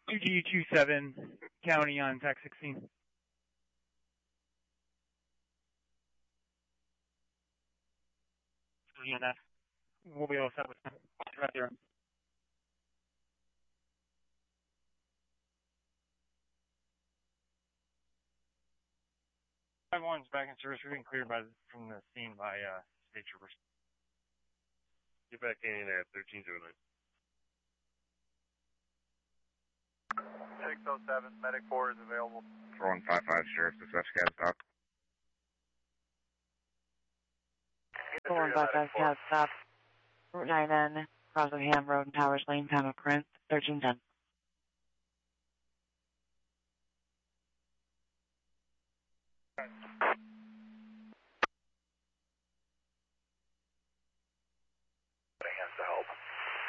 UG27 County on TAC 16. ENF. We'll be all set with them. Right there. 5-1's back in service. We're being cleared from the scene by state troopers. Get back in at 1309. 607, Medic 4 is available. 4155, Sheriff, dispatch cab stop. 4155 cab stop. Route 9N, Croslingham Road and Towers Lane, time of current, 1310.